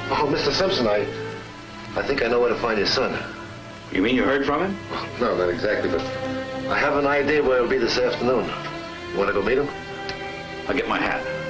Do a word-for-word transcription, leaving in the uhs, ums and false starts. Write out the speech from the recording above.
Oh, Mister Simpson, I... I think I know where to find your son. You mean you heard from him? No, not exactly, but I have an idea where he'll be this afternoon. You want to go meet him? I'll get my hat.